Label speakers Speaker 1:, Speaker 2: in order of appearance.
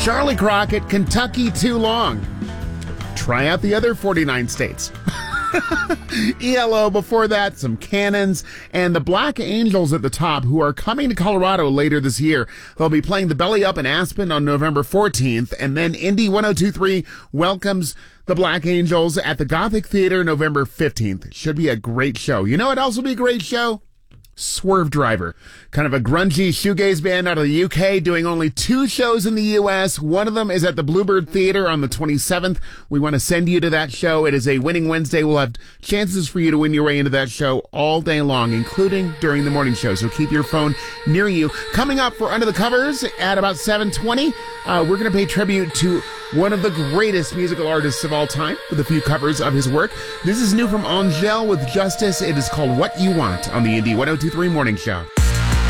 Speaker 1: Charlie Crockett, Kentucky Too Long. Try out the other 49 states. ELO before that, some Cannons, and the Black Angels at the top, who are coming to Colorado later this year. They'll be playing the Belly Up in Aspen on November 14th, and then Indy 102.3 welcomes the Black Angels at the Gothic Theater November 15th. Should be a great show. You know what else will be a great show? Swerve Driver, kind of a grungy shoegaze band out of the UK, doing only 2 shows in the US. One of them is at the Bluebird Theater on the 27th. We want to send you to that show. It is a winning Wednesday. We'll have chances for you to win your way into that show all day long, including during the morning show. So keep your phone near you. Coming up for Under the Covers at about 7:20, we're going to pay tribute to one of the greatest musical artists of all time with a few covers of his work. This is new from Angèle with Justice. It is called What You Want on the Indy 102.3 Morning Show.